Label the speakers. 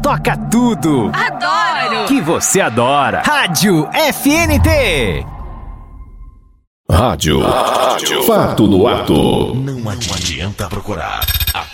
Speaker 1: toca tudo.
Speaker 2: Adoro!
Speaker 1: Que você adora. Rádio FNT.
Speaker 3: Rádio. Fato no ato.
Speaker 4: Não adianta procurar.